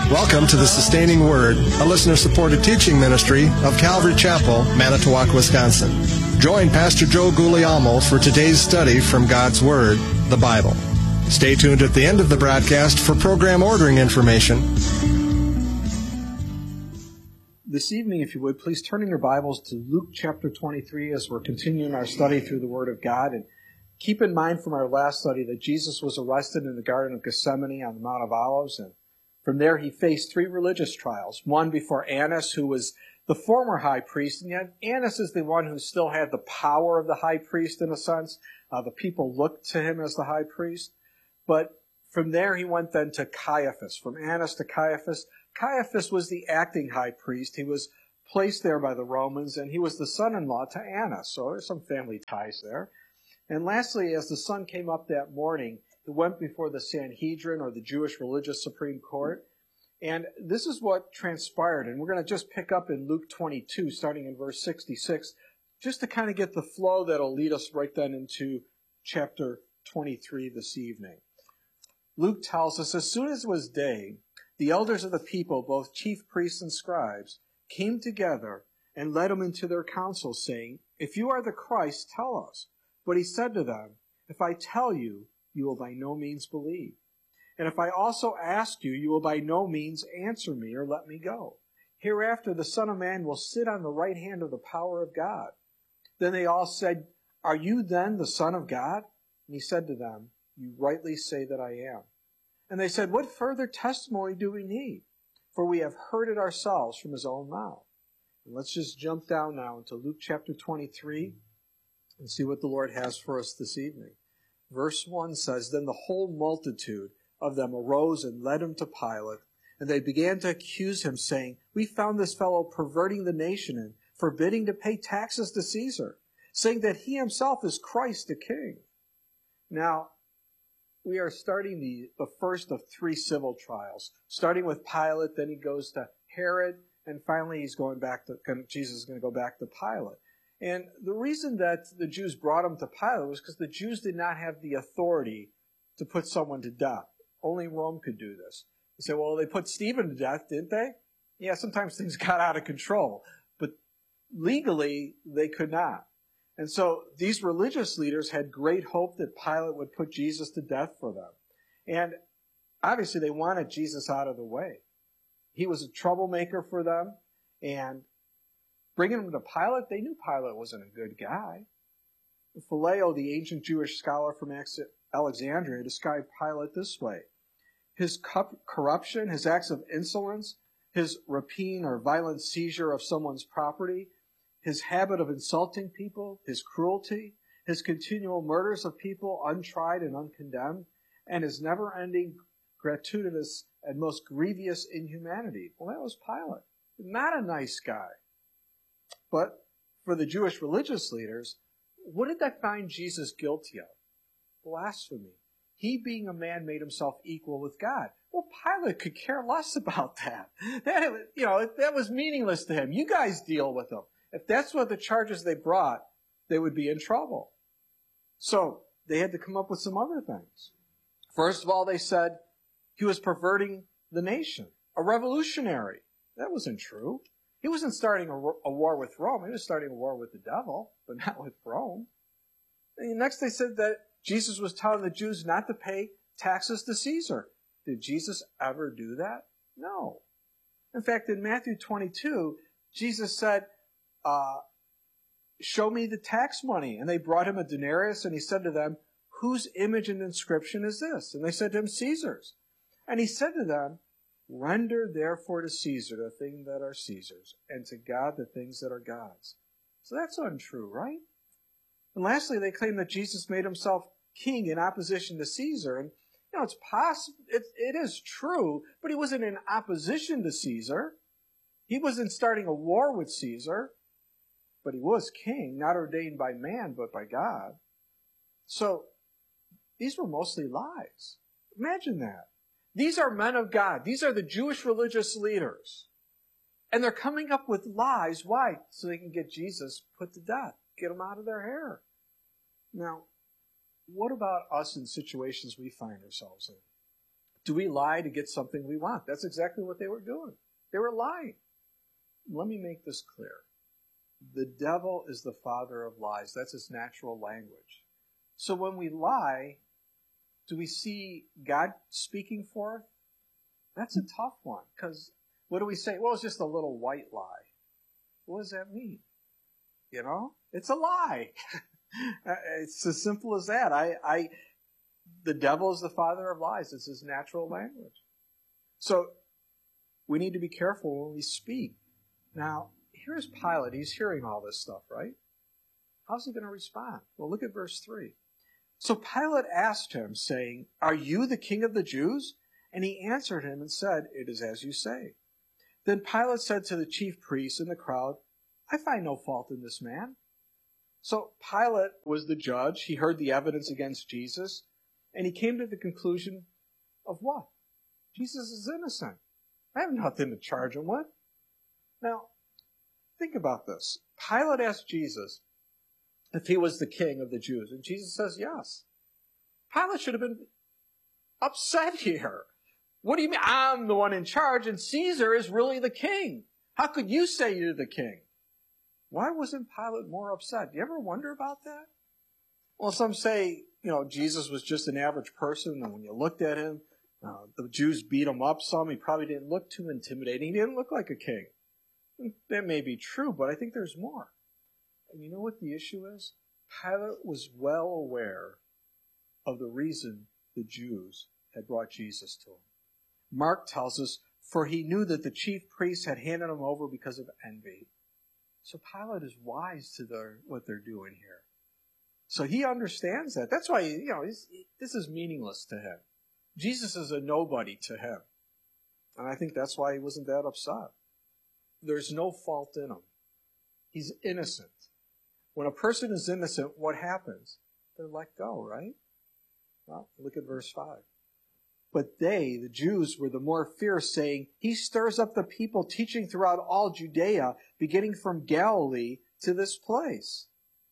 Welcome to the Sustaining Word, a listener-supported teaching ministry of Calvary Chapel, Manitowoc, Wisconsin. Join Pastor Joe Guglielmo for today's study from God's Word, the Bible. Stay tuned at the end of the broadcast for program ordering information. This evening, if you would, please turn in your Bibles to Luke chapter 23 as we're continuing our study through the Word of God. And keep in mind from our last study that Jesus was arrested in the Garden of Gethsemane on the Mount of Olives, and from there, he faced three religious trials. One before Annas, who was the former high priest, and yet Annas is the one who still had the power of the high priest in a sense. The people looked to him as the high priest. But from there, he went then to Caiaphas. From Annas to Caiaphas. Caiaphas was the acting high priest. He was placed there by the Romans, and he was the son-in-law to Annas. So there's some family ties there. And lastly, as the sun came up that morning, it went before the Sanhedrin, or the Jewish Religious Supreme Court. And this is what transpired. And we're going to just pick up in Luke 22, starting in verse 66, just to kind of get the flow that'll lead us right then into chapter 23 this evening. Luke tells us, as soon as it was day, the elders of the people, both chief priests and scribes, came together and led him into their council, saying, "If you are the Christ, tell us." But he said to them, "If I tell you, you will by no means believe. And if I also ask you, you will by no means answer me or let me go. Hereafter the Son of Man will sit on the right hand of the power of God." Then they all said, "Are you then the Son of God?" And he said to them, "You rightly say that I am." And they said, "What further testimony do we need? For we have heard it ourselves from his own mouth." And let's just jump down now into Luke chapter 23 and see what the Lord has for us this evening. Verse 1 says, "Then the whole multitude of them arose and led him to Pilate, and they began to accuse him, saying, 'We found this fellow perverting the nation and forbidding to pay taxes to Caesar, saying that he himself is Christ the King.'" Now, we are starting the first of three civil trials, starting with Pilate, then he goes to Herod, and finally Jesus is going to go back to Pilate. And the reason that the Jews brought him to Pilate was because the Jews did not have the authority to put someone to death. Only Rome could do this. You say, well, they put Stephen to death, didn't they? Yeah, sometimes things got out of control. But legally, they could not. And so these religious leaders had great hope that Pilate would put Jesus to death for them. And obviously, they wanted Jesus out of the way. He was a troublemaker for them. And bringing him to Pilate, they knew Pilate wasn't a good guy. Philo, the ancient Jewish scholar from Alexandria, described Pilate this way: his corruption, his acts of insolence, his rapine or violent seizure of someone's property, his habit of insulting people, his cruelty, his continual murders of people untried and uncondemned, and his never-ending gratuitous and most grievous inhumanity. Well, that was Pilate. Not a nice guy. But for the Jewish religious leaders, what did they find Jesus guilty of? Blasphemy. He, being a man, made himself equal with God. Well, Pilate could care less about that. That was meaningless to him. You guys deal with him. If that's what the charges they brought, they would be in trouble. So they had to come up with some other things. First of all, they said he was perverting the nation, a revolutionary. That wasn't true. He wasn't starting a war with Rome. He was starting a war with the devil, but not with Rome. And next they said that Jesus was telling the Jews not to pay taxes to Caesar. Did Jesus ever do that? No. In fact, in Matthew 22, Jesus said, "Show me the tax money." And they brought him a denarius, and he said to them, "Whose image and inscription is this?" And they said to him, "Caesar's." And he said to them, "Render therefore to Caesar the things that are Caesar's, and to God the things that are God's." So that's untrue, right? And lastly, they claim that Jesus made himself king in opposition to Caesar. And it's possible, it is true, but he wasn't in opposition to Caesar. He wasn't starting a war with Caesar, but he was king, not ordained by man, but by God. So these were mostly lies. Imagine that. These are men of God. These are the Jewish religious leaders. And they're coming up with lies. Why? So they can get Jesus put to death. Get him out of their hair. Now, what about us in situations we find ourselves in? Do we lie to get something we want? That's exactly what they were doing. They were lying. Let me make this clear. The devil is the father of lies. That's his natural language. So when we lie, do we see God speaking forth? That's a tough one, because what do we say? Well, it's just a little white lie. What does that mean? You know? It's a lie. It's as simple as that. The devil is the father of lies. It's his natural language. So we need to be careful when we speak. Now, here's Pilate. He's hearing all this stuff, right? How's he going to respond? Well, look at verse 3. So Pilate asked him, saying, "Are you the king of the Jews?" And he answered him and said, "It is as you say." Then Pilate said to the chief priests and the crowd, "I find no fault in this man." So Pilate was the judge. He heard the evidence against Jesus, and he came to the conclusion of what? Jesus is innocent. I have nothing to charge him with. Now, think about this. Pilate asked Jesus if he was the king of the Jews, and Jesus says yes. Pilate should have been upset here. What do you mean? I'm the one in charge, and Caesar is really the king. How could you say you're the king? Why wasn't Pilate more upset? Do you ever wonder about that? Well, some say, Jesus was just an average person, and when you looked at him, the Jews beat him up some. He probably didn't look too intimidating. He didn't look like a king. That may be true, but I think there's more. And you know what the issue is? Pilate was well aware of the reason the Jews had brought Jesus to him. Mark tells us, for he knew that the chief priests had handed him over because of envy. So Pilate is wise to what they're doing here. So he understands that. That's why, this is meaningless to him. Jesus is a nobody to him. And I think that's why he wasn't that upset. There's no fault in him. He's innocent. When a person is innocent, what happens? They're let go, right? Well, look at verse 5. But they, the Jews, were the more fierce, saying, "He stirs up the people, teaching throughout all Judea, beginning from Galilee to this place."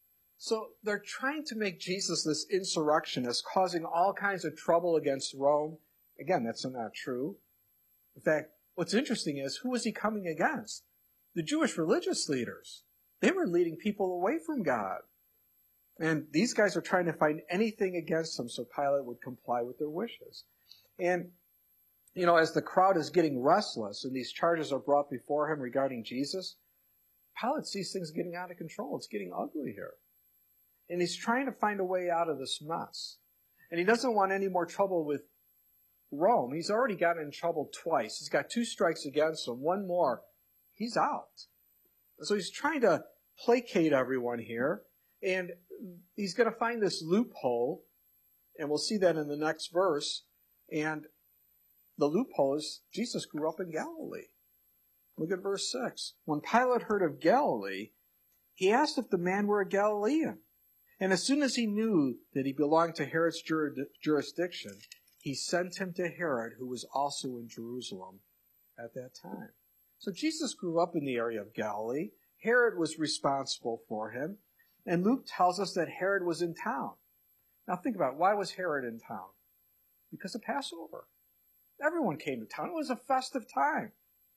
So they're trying to make Jesus this insurrectionist, causing all kinds of trouble against Rome. Again, that's not true. In fact, what's interesting is, who was he coming against? The Jewish religious leaders. They were leading people away from God. And these guys are trying to find anything against him so Pilate would comply with their wishes. And, as the crowd is getting restless and these charges are brought before him regarding Jesus, Pilate sees things getting out of control. It's getting ugly here. And he's trying to find a way out of this mess. And he doesn't want any more trouble with Rome. He's already gotten in trouble twice. He's got 2 strikes against him. One more, he's out. So he's trying to placate everyone here. And he's going to find this loophole. And we'll see that in the next verse. And the loophole is Jesus grew up in Galilee. Look at verse 6. When Pilate heard of Galilee, he asked if the man were a Galilean. And as soon as he knew that he belonged to Herod's jurisdiction, he sent him to Herod, who was also in Jerusalem at that time. So Jesus grew up in the area of Galilee. Herod was responsible for him. And Luke tells us that Herod was in town. Now think about it. Why was Herod in town? Because of Passover. Everyone came to town. It was a festive time.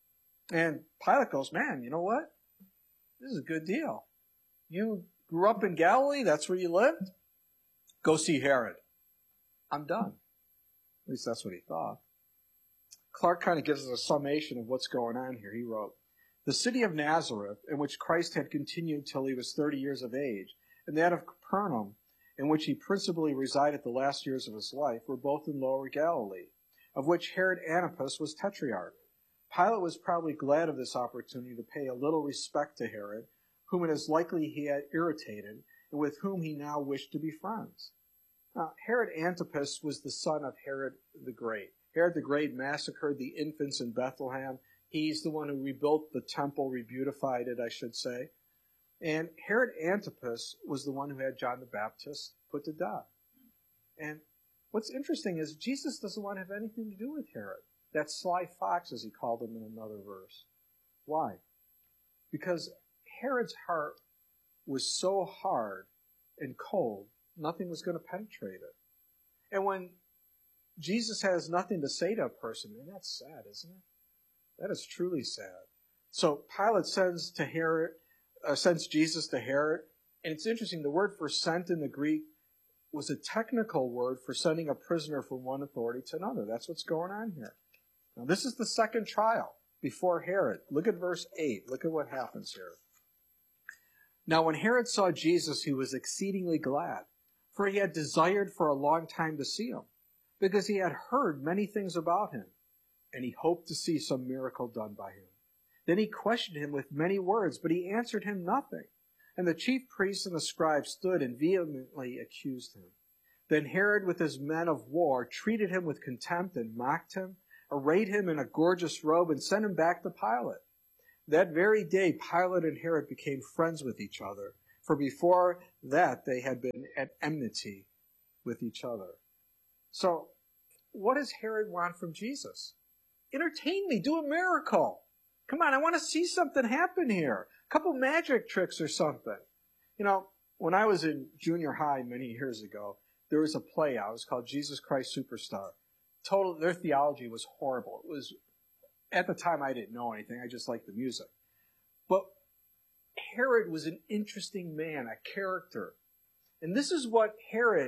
And Pilate goes, man, you know what? This is a good deal. You grew up in Galilee? That's where you lived? Go see Herod. I'm done. At least that's what he thought. Clark kind of gives us a summation of what's going on here. He wrote, "The city of Nazareth, in which Christ had continued till he was 30 years of age, and that of Capernaum, in which he principally resided the last years of his life, were both in Lower Galilee, of which Herod Antipas was tetrarch. Pilate was probably glad of this opportunity to pay a little respect to Herod, whom it is likely he had irritated, and with whom he now wished to be friends. Now, Herod Antipas was the son of Herod the Great. Herod the Great massacred the infants in Bethlehem. He's the one who rebuilt the temple, rebeautified it, I should say. And Herod Antipas was the one who had John the Baptist put to death. And what's interesting is Jesus doesn't want to have anything to do with Herod. That sly fox, as he called him in another verse. Why? Because Herod's heart was so hard and cold, nothing was going to penetrate it. And when Jesus has nothing to say to a person. And that's sad, isn't it? That is truly sad. So Pilate sends Jesus to Herod. And it's interesting, the word for sent in the Greek was a technical word for sending a prisoner from one authority to another. That's what's going on here. Now, this is the second trial before Herod. Look at verse 8. Look at what happens here. Now, when Herod saw Jesus, he was exceedingly glad, for he had desired for a long time to see him, because he had heard many things about him, and he hoped to see some miracle done by him. Then he questioned him with many words, but he answered him nothing. And the chief priests and the scribes stood and vehemently accused him. Then Herod, with his men of war, treated him with contempt and mocked him, arrayed him in a gorgeous robe, and sent him back to Pilate. That very day, Pilate and Herod became friends with each other, for before that they had been at enmity with each other. So, what does Herod want from Jesus? Entertain me, do a miracle. Come on, I want to see something happen here. A couple magic tricks or something. You know, when I was in junior high many years ago, there was a play out. It was called Jesus Christ Superstar. Their theology was horrible. It was, at the time I didn't know anything. I just liked the music. But Herod was an interesting man, a character. And this is what Herod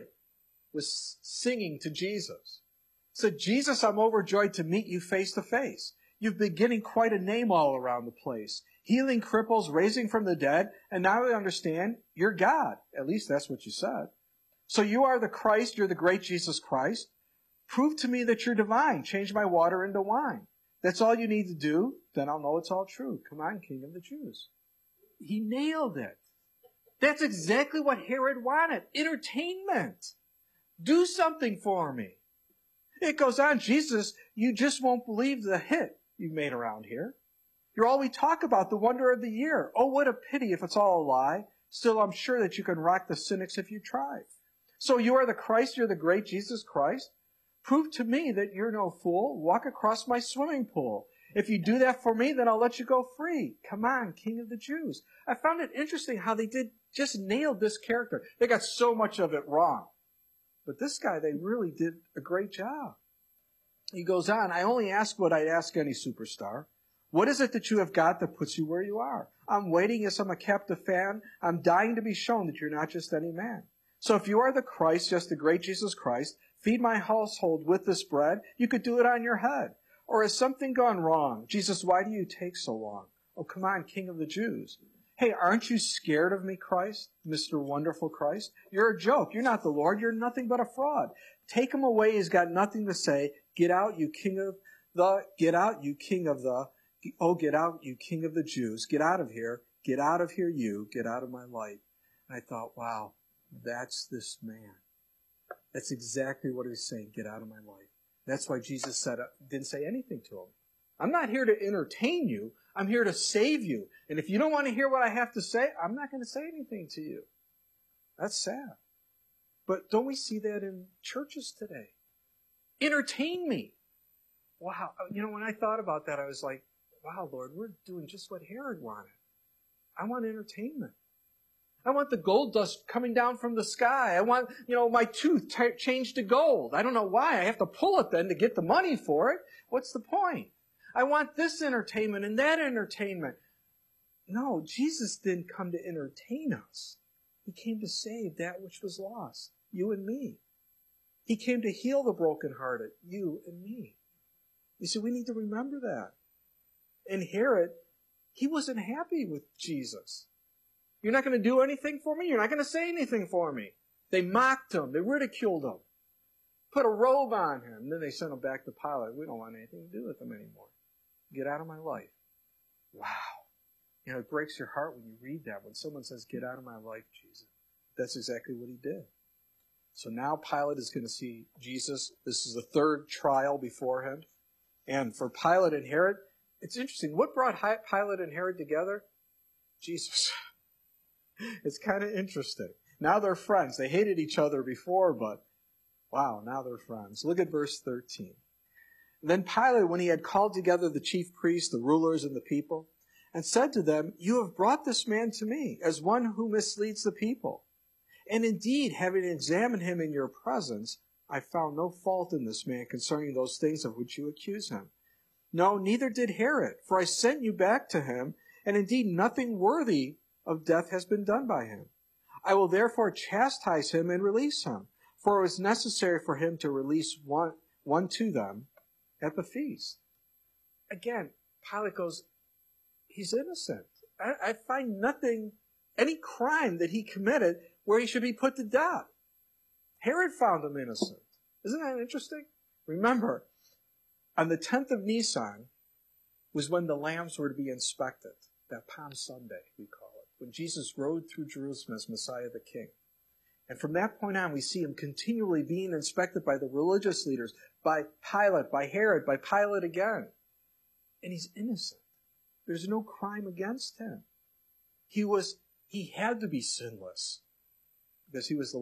was singing to Jesus. He said, Jesus, I'm overjoyed to meet you face to face. You've been getting quite a name all around the place. Healing cripples, raising from the dead, and now I understand you're God. At least that's what you said. So you are the Christ, you're the great Jesus Christ. Prove to me that you're divine. Change my water into wine. That's all you need to do. Then I'll know it's all true. Come on, King of the Jews. He nailed it. That's exactly what Herod wanted. Entertainment. Do something for me. It goes on, Jesus, you just won't believe the hit you made around here. You're all we talk about, the wonder of the year. Oh, what a pity if it's all a lie. Still, I'm sure that you can rock the cynics if you try. So you are the Christ, you're the great Jesus Christ? Prove to me that you're no fool. Walk across my swimming pool. If you do that for me, then I'll let you go free. Come on, King of the Jews. I found it interesting how they just nailed this character. They got so much of it wrong. But this guy, they really did a great job. He goes on, I only ask what I'd ask any superstar. What is it that you have got that puts you where you are? I'm waiting as I'm a captive fan. I'm dying to be shown that you're not just any man. So if you are the Christ, just the great Jesus Christ, feed my household with this bread. You could do it on your head. Or has something gone wrong? Jesus, why do you take so long? Oh, come on, King of the Jews. Hey, aren't you scared of me, Christ, Mr. Wonderful Christ? You're a joke. You're not the Lord. You're nothing but a fraud. Take him away. He's got nothing to say. Get out, you king of the, get out, you king of the, oh, get out, you king of the Jews. Get out of here. Get out of here, you. Get out of my light. And I thought, wow, that's this man. That's exactly what he's saying. Get out of my light. That's why Jesus didn't say anything to him. I'm not here to entertain you. I'm here to save you. And if you don't want to hear what I have to say, I'm not going to say anything to you. That's sad. But don't we see that in churches today? Entertain me. Wow. You know, when I thought about that, I was like, wow, Lord, we're doing just what Herod wanted. I want entertainment. I want the gold dust coming down from the sky. I want, my tooth changed to gold. I don't know why. I have to pull it then to get the money for it. What's the point? I want this entertainment and that entertainment. No, Jesus didn't come to entertain us. He came to save that which was lost, you and me. He came to heal the brokenhearted, you and me. You see, we need to remember that. And Herod, he wasn't happy with Jesus. You're not going to do anything for me? You're not going to say anything for me. They mocked him. They ridiculed him. Put a robe on him. And then they sent him back to Pilate. We don't want anything to do with him anymore. Get out of my life. Wow. It breaks your heart when you read that. When someone says, get out of my life, Jesus. That's exactly what he did. So now Pilate is going to see Jesus. This is the third trial before him. And for Pilate and Herod, it's interesting. What brought Pilate and Herod together? Jesus. It's kind of interesting. Now they're friends. They hated each other before, but wow, now they're friends. Look at verse 13. Then Pilate, when he had called together the chief priests, the rulers, and the people, and said to them, you have brought this man to me as one who misleads the people. And indeed, having examined him in your presence, I found no fault in this man concerning those things of which you accuse him. No, neither did Herod, for I sent you back to him, and indeed nothing worthy of death has been done by him. I will therefore chastise him and release him, for it was necessary for him to release one to them at the feast. Again, Pilate goes, he's innocent. I find nothing, any crime that he committed where he should be put to death. Herod found him innocent. Isn't that interesting? Remember, on the 10th of Nisan was when the lambs were to be inspected. That Palm Sunday, we call it, when Jesus rode through Jerusalem as Messiah the King. And from that point on, we see him continually being inspected by the religious leaders, by Pilate, by Herod, by Pilate again. And he's innocent. There's no crime against him. He had to be sinless because he was the